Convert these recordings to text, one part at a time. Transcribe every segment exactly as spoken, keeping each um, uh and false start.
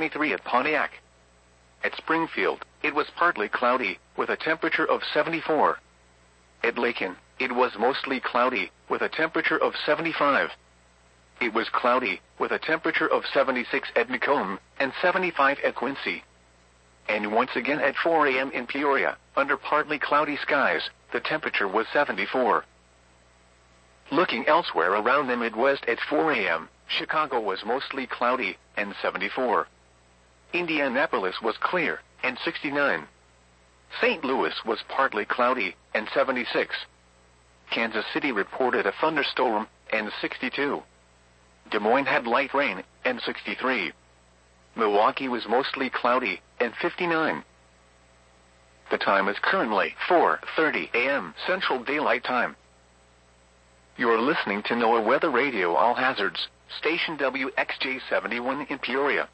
seventy-three at Pontiac. At Springfield, it was partly cloudy, with a temperature of seventy-four. At Lakin, it was mostly cloudy, with a temperature of seventy-five. It was cloudy, with a temperature of seventy-six at Macomb, and seventy-five at Quincy. And once again at four a m in Peoria, under partly cloudy skies, the temperature was seventy-four. Looking elsewhere around the Midwest at four a m, Chicago was mostly cloudy, and seventy-four. Indianapolis was clear, and sixty-nine. Saint Louis was partly cloudy, and seventy-six. Kansas City reported a thunderstorm, and sixty-two. Des Moines had light rain, and sixty-three. Milwaukee was mostly cloudy, and fifty-nine. The time is currently four thirty a m Central Daylight Time. You are listening to NOAA Weather Radio All Hazards, station W X J seventy-one in Peoria.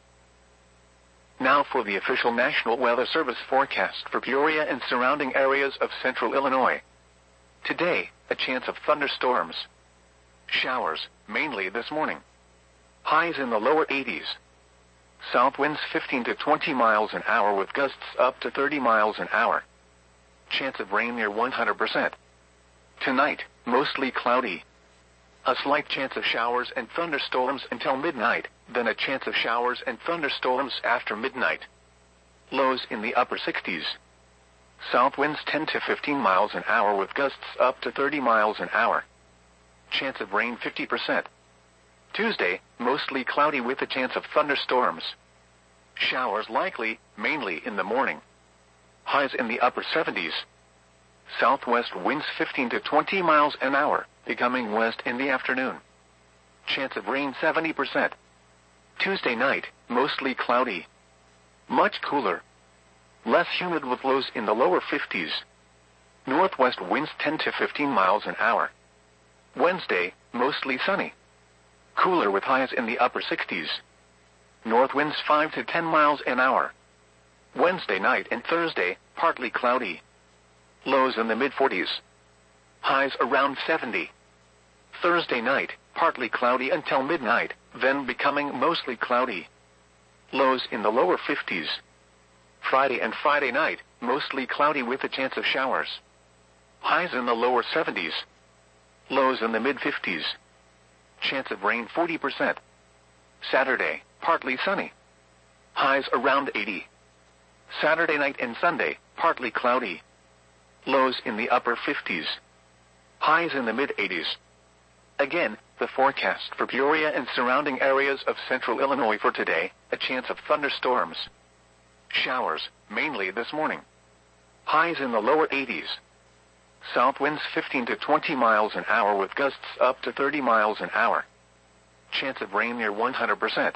Now for the official National Weather Service forecast for Peoria and surrounding areas of central Illinois. Today, a chance of thunderstorms. Showers, mainly this morning. Highs in the lower eighties. South winds fifteen to twenty miles an hour with gusts up to thirty miles an hour. Chance of rain near one hundred percent. Tonight, mostly cloudy. A slight chance of showers and thunderstorms until midnight, then a chance of showers and thunderstorms after midnight. Lows in the upper sixties. South winds ten to fifteen miles an hour with gusts up to thirty miles an hour. Chance of rain fifty percent. Tuesday, mostly cloudy with a chance of thunderstorms. Showers likely, mainly in the morning. Highs in the upper seventies. Southwest winds fifteen to twenty miles an hour, becoming west in the afternoon. Chance of rain seventy percent. Tuesday night, mostly cloudy. Much cooler. Less humid with lows in the lower fifties. Northwest winds ten to fifteen miles an hour. Wednesday, mostly sunny. Cooler with highs in the upper sixties. North winds five to ten miles an hour. Wednesday night and Thursday, partly cloudy. Lows in the mid forties. Highs around seventy. Thursday night, partly cloudy until midnight, then becoming mostly cloudy. Lows in the lower fifties. Friday and Friday night, mostly cloudy with a chance of showers. Highs in the lower seventies. Lows in the mid fifties. Chance of rain forty percent. Saturday, partly sunny. Highs around eighty. Saturday night and Sunday, partly cloudy. Lows in the upper fifties. Highs in the mid eighties. Again, the forecast for Peoria and surrounding areas of central Illinois for today, a chance of thunderstorms. Showers, mainly this morning. Highs in the lower eighties. South winds fifteen to twenty miles an hour with gusts up to thirty miles an hour. Chance of rain near one hundred percent.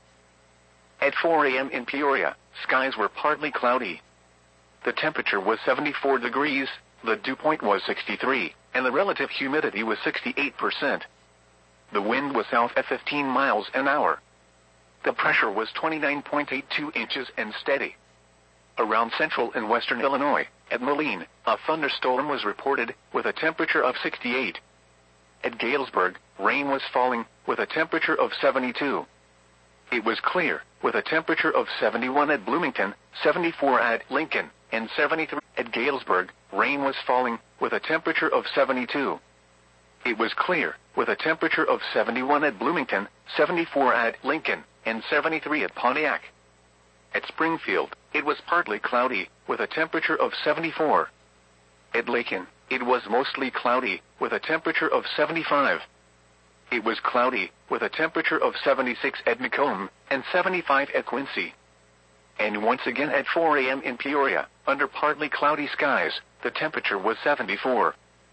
At four a m in Peoria, skies were partly cloudy. The temperature was seventy-four degrees, the dew point was sixty-three, and the relative humidity was sixty-eight percent. The wind was south at fifteen miles an hour. The pressure was twenty-nine point eight two inches and steady. Around central and western Illinois, at Moline, a thunderstorm was reported, with a temperature of sixty-eight. At Galesburg, rain was falling, with a temperature of seventy-two. It was clear, with a temperature of seventy-one at Bloomington, seventy-four at Lincoln, and seventy-three at Galesburg. Rain was falling, with a temperature of seventy-two. It was clear, with a temperature of seventy-one at Bloomington, seventy-four at Lincoln, and seventy-three at Pontiac. At Springfield, it was partly cloudy, with a temperature of seventy-four. At Lakin, it was mostly cloudy, with a temperature of seventy-five. It was cloudy, with a temperature of seventy-six at Macomb, and seventy-five at Quincy. And once again at four a m in Peoria, under partly cloudy skies, the temperature was seventy-four.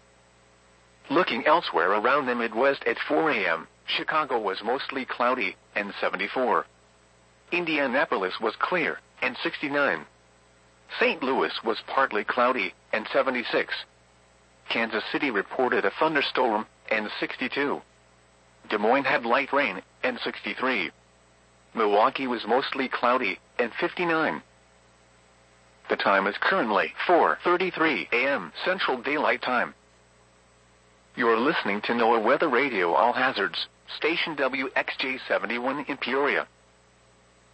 Looking elsewhere around the Midwest at four a m, Chicago was mostly cloudy, and seventy-four. Indianapolis was clear, and sixty-nine. Saint Louis was partly cloudy, and seventy-six. Kansas City reported a thunderstorm, and sixty-two. Des Moines had light rain, and sixty-three. Milwaukee was mostly cloudy, and fifty-nine. The time is currently four thirty-three a m Central Daylight Time. You are listening to NOAA Weather Radio All Hazards, station W X J seventy-one in Peoria.